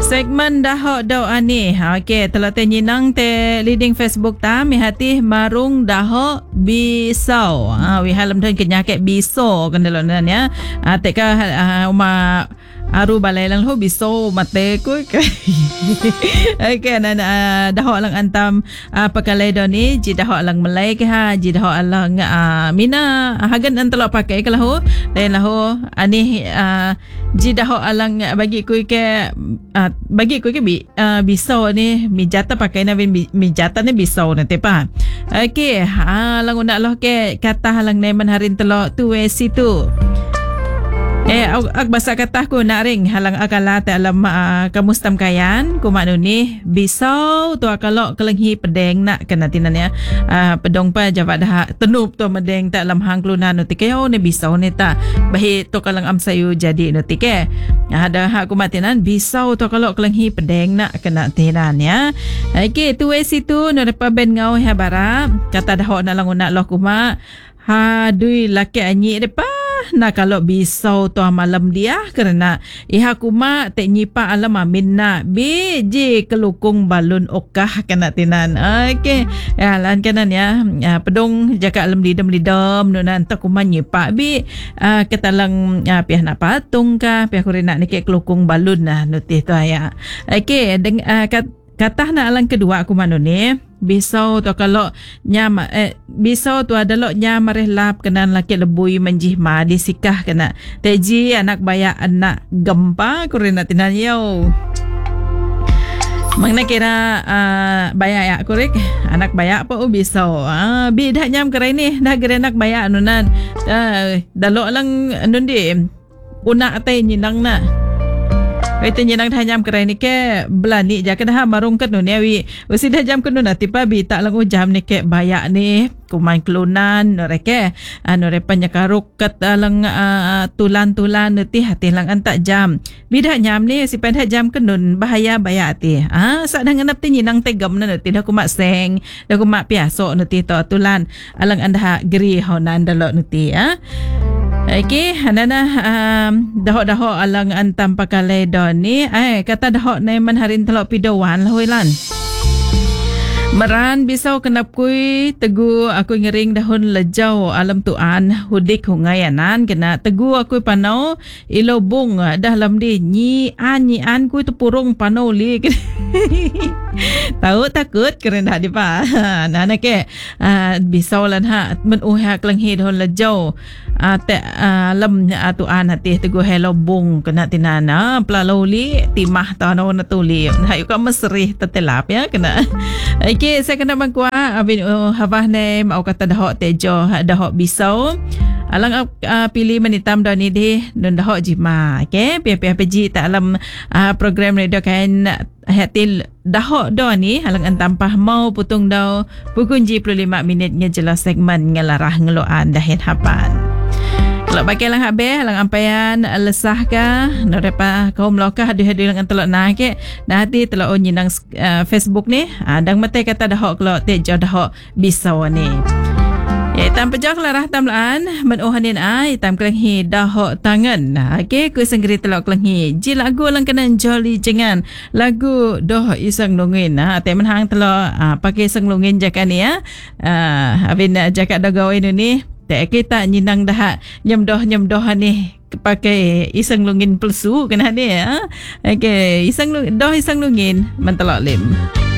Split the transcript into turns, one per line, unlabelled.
Segmen dahok doa ni. Okey, telah tenyinang te leading Facebook ta mi hati marung dahok bisau. Wi halam dan kenyakit biso kan dalam ya. Teka uma aru balai lang ho biso mate ko. Okey nan dahok lang antam pakalai do ni ji dahok lang melai ke ha ji dahok lang mina hagan antalo pakai ke ho lain lah ho ani ji dahok alang bagi ku ke bisau ni mijata pakai na mijata ni bisau na tepa. Okey lang unak loh ke kata halang neman harin telo tu situ. Ag basa kata ko na ring halang akala ta alam kamustam kayan kumano ni bisau tu akalo kelenghi pedeng nak kanatinan ya pedong pa jawab dah tenup tu medeng ta alam hangklunan no tikayo ni bisau ni ta bahi to kalang am sayu jadi no tike ada hak kumatinan bisau tu akalo kelenghi pedeng nak kanatinan ya. Okey tu situ no depa ben ngau ha bara kata dah na lang unak loh kuma hadui laki anyi depa. Nah kalau bisau tu malam dia kerana iha kuma te nyipa alam amin na biji kelukung balun okah kena tinan. Okey ya lan kanan ya pedong jaka alam lidam nunan ta kuma nyipa bi ketalang pihak nak patung ka pihak kurina ni ke kelukung balun nah nutih tu ya. Okey kata na alang kedua aku mano ni bisau tu kalau nyam bisau tu adalah nyam rehlap kenan laki lebui menjihma disikah kena teji anak baya anak gempa kurina tinan yo mangna kira baya ya kurik anak baya apa bisau bi dah nyam kerai ni dah gere anak baya anunan dalok lang anun di una ate nyinang na. Itu nyenang tajam kerai ni ke belani ja kena marung ket nu ni wi usi tajam kenu na tipa bi tak lang jam ni ke bayak ni kumain kelunan noreke norepa nyakaruk ket lang tulan-tulan ti hati lang antak jam bidak nyam ni si pen jam kenun bahaya bayak ti sak dah ngenap ti nyenang tegam na ti dah kumak seng dah kumak piaso nu ti to tulan alang anda geri honan dalok nu ti Okey, anana dahok-dahok alang antam pakalai don ni. Kata dahok neman harin telok pidawan lah hoilan. Meran bisau kenap kui tegu aku ngering dahun lejau alam tuan hudik hungayanan kena tegu aku panau ilobung dah lam di nyi an kui tu purung panau li. Tahu takut kerana di pa. Nana ke bisau lan ha menuha kelenghi dahun lejau te lam tuan hati tegu helobung kena tinana pelaloli timah tanau natuli. Hayu ka mesrih tetelap ya kena. Okay, saya kena bangkua abin havah ne mau kata dahok tejo dahok bisau alang pilih menitam dah ni deh dan dahok jima. Okay, PPJ tak alam program radio kan hatil dahok dah ni alang antampah mau putung dah pukul 15 minitnya jelas segmen ngelarah ngeloan dahin hapan. Kalau pakai lang habis lang ampayan lesah ka norepa kaum lokah hadir-hadir lang telok na ke dah hati telok nyinang Facebook ni dang mate kata dahok kelok tejo dahok bisau ni ya tam pejak larah tamlaan menuhanin tam kelenghi dahok tangan okey ku senggeri telok kelenghi ji lagu lang kenan jolly jengan lagu doh isang lungin temen hang telok pakai sang lungin jakan ni abin jakat dagawe ni tak kita nyinang dah nyemdoh ni pakai isang lungin pelsu kena ni Okey isang lungin mentelok lim.